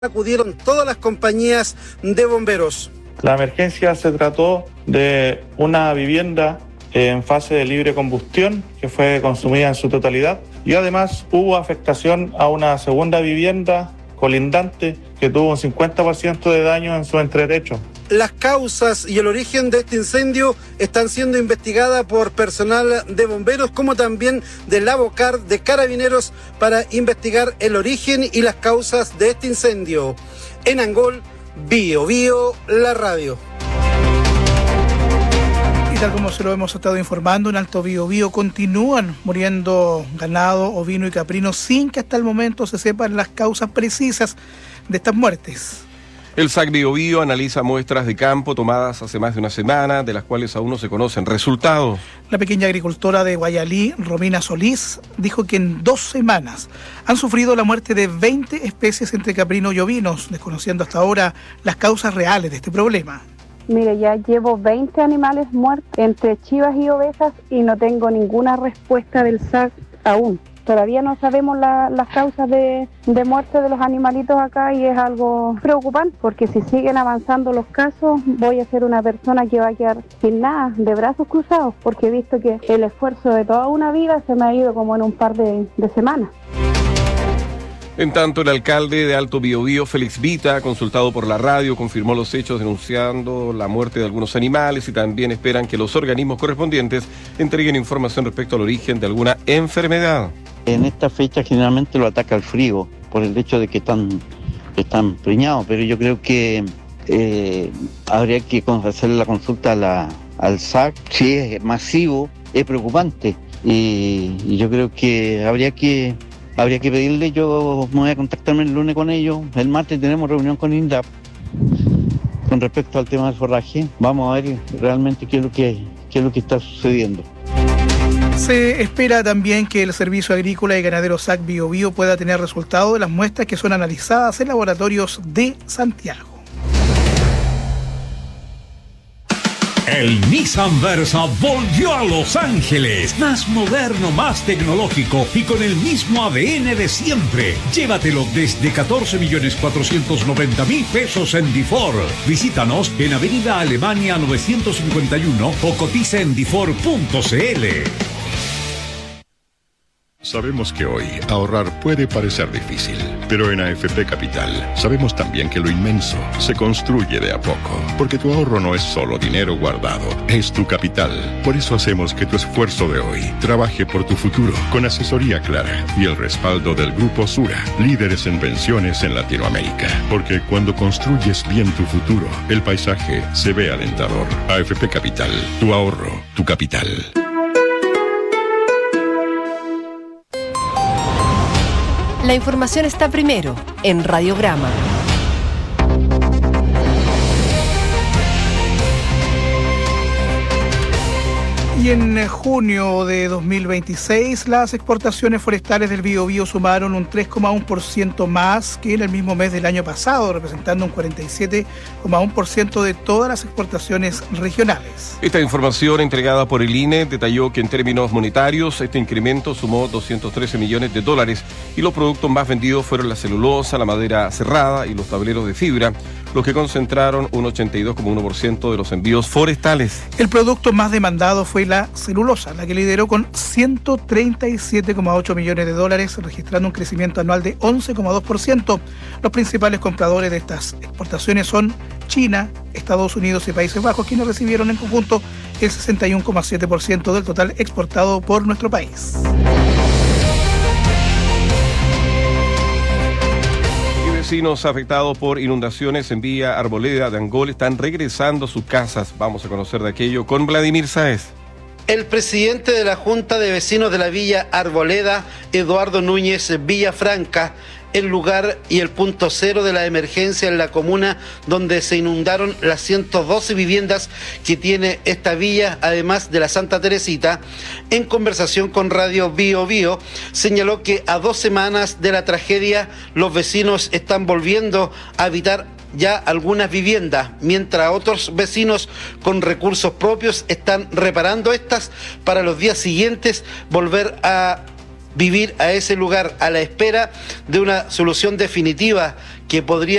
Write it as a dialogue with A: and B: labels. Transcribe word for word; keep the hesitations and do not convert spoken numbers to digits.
A: acudieron todas las compañías de bomberos.
B: La emergencia se trató de una vivienda en fase de libre combustión que fue consumida en su totalidad y además hubo afectación a una segunda vivienda colindante que tuvo un cincuenta por ciento de daño en su entretecho.
A: Las causas y el origen de este incendio están siendo investigadas por personal de bomberos como también de la Bocar de Carabineros para investigar el origen y las causas de este incendio. En Angol, Bio Bio, la radio.
C: Y tal como se lo hemos estado informando, en Alto Biobío continúan muriendo ganado, ovino y caprino sin que hasta el momento se sepan las causas precisas de estas muertes.
D: El S A C Biobío analiza muestras de campo tomadas hace más de una semana, de las cuales aún no se conocen resultados.
C: La pequeña agricultora de Guayalí, Romina Solís, dijo que en dos semanas han sufrido la muerte de veinte especies entre caprinos y ovinos, desconociendo hasta ahora las causas reales de este problema.
E: Mire, ya llevo veinte animales muertos entre chivas y ovejas y no tengo ninguna respuesta del S A C aún. Todavía no sabemos la, las causas de, de muerte de los animalitos acá y es algo preocupante porque si siguen avanzando los casos voy a ser una persona que va a quedar sin nada, de brazos cruzados, porque he visto que el esfuerzo de toda una vida se me ha ido como en un par de, de semanas.
D: En tanto, el alcalde de Alto Biobío, Félix Vita, consultado por la radio, confirmó los hechos denunciando la muerte de algunos animales y también esperan que los organismos correspondientes entreguen información respecto al origen de alguna enfermedad.
F: En esta fecha generalmente lo ataca el frío por el hecho de que están, están preñados, pero yo creo que eh, habría que hacer la consulta a la, al S A C. Si es masivo, es preocupante y, y yo creo que habría que habría que pedirle, yo me voy a contactarme el lunes con ellos, el martes tenemos reunión con INDAP con respecto al tema del forraje, vamos a ver realmente qué es lo que, qué es lo que está sucediendo.
C: Se espera también que el Servicio Agrícola y Ganadero S A C Biobío pueda tener resultados de las muestras que son analizadas en laboratorios de Santiago.
G: El Nissan Versa volvió a Los Ángeles, más moderno, más tecnológico y con el mismo A D N de siempre. Llévatelo desde catorce millones cuatrocientos noventa mil pesos en Difor. Visítanos en Avenida Alemania novecientos cincuenta y uno o cotiza en difor punto c l.
H: Sabemos que hoy ahorrar puede parecer difícil, pero en A F P Capital sabemos también que lo inmenso se construye de a poco, porque tu ahorro no es solo dinero guardado, es tu capital. Por eso hacemos que tu esfuerzo de hoy trabaje por tu futuro, con asesoría clara y el respaldo del Grupo Sura, líderes en pensiones en Latinoamérica. Porque cuando construyes bien tu futuro, el paisaje se ve alentador. A F P Capital, tu ahorro, tu capital.
I: La información está primero en Radiograma.
C: Y en junio de dos mil veintiséis, las exportaciones forestales del Biobío sumaron un tres coma uno por ciento más que en el mismo mes del año pasado, representando un cuarenta y siete coma uno por ciento de todas las exportaciones regionales.
D: Esta información entregada por el I N E detalló que en términos monetarios este incremento sumó doscientos trece millones de dólares y los productos más vendidos fueron la celulosa, la madera cerrada y los tableros de fibra, los que concentraron un ochenta y dos coma uno por ciento de los envíos forestales.
C: El producto más demandado fue la celulosa, la que lideró con ciento treinta y siete coma ocho millones de dólares, registrando un crecimiento anual de once coma dos por ciento. Los principales compradores de estas exportaciones son China, Estados Unidos y Países Bajos, quienes recibieron en conjunto el sesenta y uno coma siete por ciento del total exportado por nuestro país.
D: Vecinos afectados por inundaciones en Villa Arboleda de Angol están regresando a sus casas. Vamos a conocer de aquello con Vladimir Sáez.
A: El presidente de la Junta de Vecinos de la Villa Arboleda, Eduardo Núñez Villafranca, el lugar y el punto cero de la emergencia en la comuna donde se inundaron las ciento doce viviendas que tiene esta villa, además de la Santa Teresita, en conversación con Radio Bio Bio, señaló que a dos semanas de la tragedia los vecinos están volviendo a habitar ya algunas viviendas, mientras otros vecinos con recursos propios están reparando estas para los días siguientes volver a vivir a ese lugar a la espera de una solución definitiva que podría